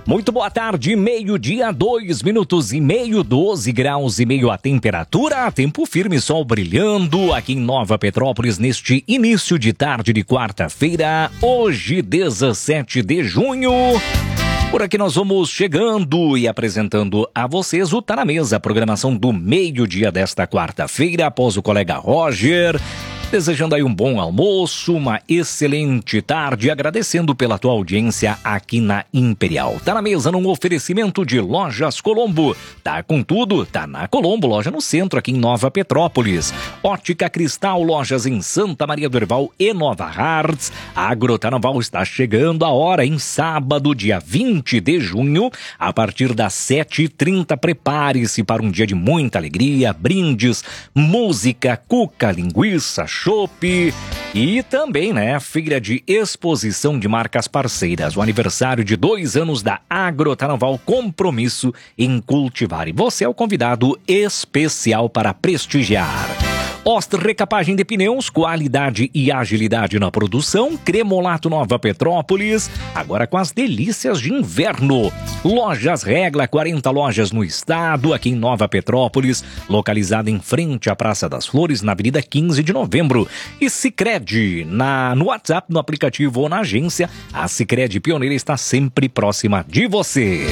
Muito boa tarde, meio-dia, 2:30, 12 graus e meio a temperatura, tempo firme, sol brilhando aqui em Nova Petrópolis neste início de tarde de quarta-feira, hoje 17 de junho. Por aqui nós vamos chegando e apresentando a vocês o Tá na Mesa, a programação do meio-dia desta quarta-feira, após o colega Roger. Desejando aí um bom almoço, uma excelente tarde, agradecendo pela tua audiência aqui na Imperial. Tá na mesa num oferecimento de Lojas Colombo. Tá com tudo, tá na Colombo, loja no centro aqui em Nova Petrópolis. Ótica Cristal, lojas em Santa Maria do Herval e Nova Hartz. Agrocarnaval está chegando a hora em sábado, dia 20 de junho, a partir das 7h30. Prepare-se para um dia de muita alegria, brindes, música, cuca, linguiça, chopp e também, feira de exposição de marcas parceiras. O aniversário de 2 anos da Agrocarnaval, compromisso em cultivar. E você é o convidado especial para prestigiar. Oster Recapagem de Pneus, qualidade e agilidade na produção. Cremolato Nova Petrópolis, agora com as delícias de inverno. Lojas Regla, 40 lojas no estado, aqui em Nova Petrópolis, localizada em frente à Praça das Flores, na Avenida 15 de Novembro. E Sicredi, no WhatsApp, no aplicativo ou na agência, a Sicredi Pioneira está sempre próxima de você.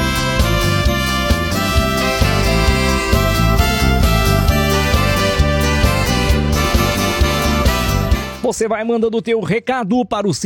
Você vai mandando o teu recado para o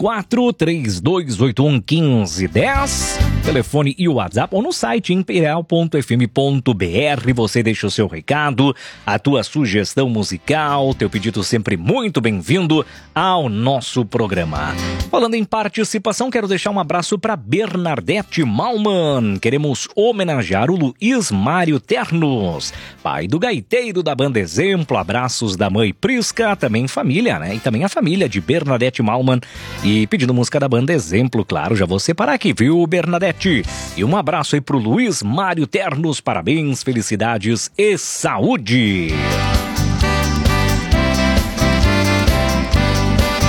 5432811510, telefone e o WhatsApp, ou no site imperial.fm.br. Você deixa o seu recado, a tua sugestão musical, teu pedido sempre muito bem-vindo ao nosso programa. Falando em participação, quero deixar um abraço para Bernadette Malman. Queremos homenagear o Luiz Mário Ternos, pai do gaiteiro da Banda Exemplo. Abraços da mãe Prisca, também família, E também a família de Bernadette Malman. E pedindo música da Banda Exemplo, claro, já vou separar aqui, viu, Bernadette? E um abraço aí pro Luiz Mário Ternos, parabéns, felicidades e saúde!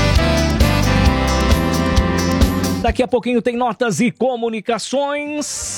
Daqui a pouquinho tem notas e comunicações.